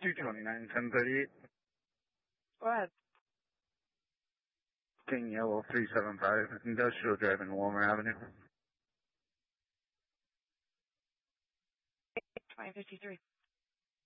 229, 1038. Go ahead. King Yellow 375, Industrial Drive in Walmer Avenue. 2053.